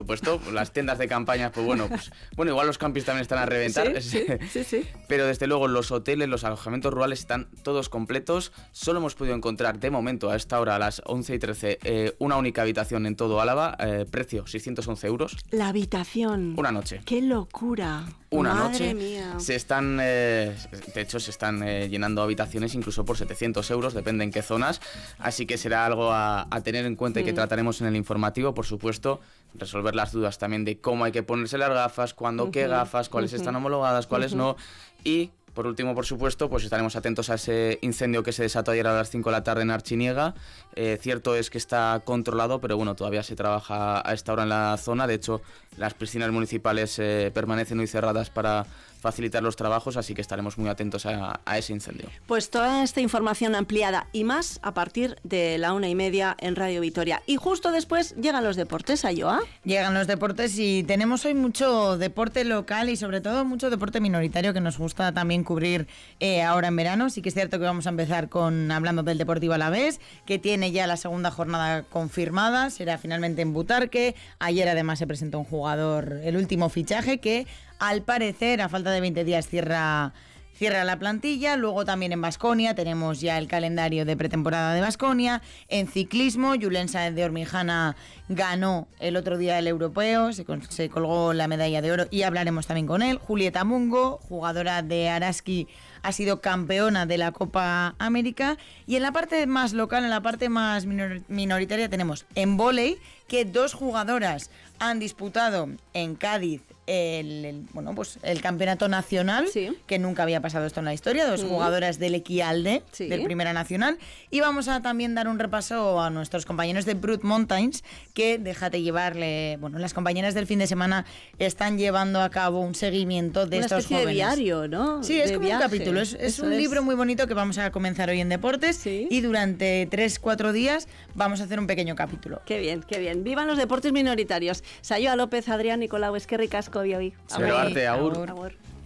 supuesto, las tiendas de campaña, pues bueno, igual los campings también están a reventar. Sí. Pero desde luego los hoteles, los alojamientos rurales están todos completos. Solo hemos podido encontrar de momento a esta hora, a las 11:13, una única habitación en todo Álava, precio 611 euros. La habitación. Una noche. ¡Qué locura! Una Madre noche. Mía. Se están, de hecho, se están llenando habitaciones incluso por 700 euros, depende en qué zonas. Así que será algo a tener en cuenta y que trataremos en el informativo, por supuesto. Resolver las dudas también de cómo hay que ponerse las gafas, cuándo, qué gafas, cuáles están homologadas, cuáles no. Y, por último, por supuesto, pues estaremos atentos a ese incendio que se desató ayer a las 5 de la tarde en Archiniega. Cierto es que está controlado, pero bueno, todavía se trabaja a esta hora en la zona. De hecho, las piscinas municipales permanecen hoy cerradas para facilitar los trabajos, así que estaremos muy atentos a ese incendio. Pues toda esta información ampliada y más a partir de la 1:30 en Radio Vitoria. Y justo después llegan los deportes, Ayoa. Llegan los deportes y tenemos hoy mucho deporte local y sobre todo mucho deporte minoritario que nos gusta también cubrir ahora en verano. Sí que es cierto que vamos a empezar hablando del Deportivo Alavés, que tiene ya la segunda jornada confirmada, será finalmente en Butarque. Ayer además se presentó un jugador, el último fichaje, que al parecer a falta de 20 días cierra la plantilla. Luego también en Baskonia tenemos ya el calendario de pretemporada de Baskonia. En ciclismo, Julen Sáenz de Ormijana ganó el otro día el europeo, se colgó la medalla de oro y hablaremos también con él. Julieta Mungo, jugadora de Araski, ha sido campeona de la Copa América. Y en la parte más local, en la parte más minoritaria, tenemos en vóley que 2 jugadoras han disputado en Cádiz el campeonato nacional, que nunca había pasado esto en la historia, 2 jugadoras del Equialde, del Primera Nacional. Y vamos a también dar un repaso a nuestros compañeros de Brut Mountains, que déjate llevarle, las compañeras del fin de semana están llevando a cabo un seguimiento de estos jóvenes. Una especie de diario, ¿no? Sí, es de como viaje. un capítulo, es un libro muy bonito que vamos a comenzar hoy en Deportes y durante 3-4 días vamos a hacer un pequeño capítulo. Qué bien, qué bien. ¡Vivan los deportes minoritarios! Sayoa López, Adrián Nicolau, eskerrik asko, biobi. Zero arte, agur. Agur.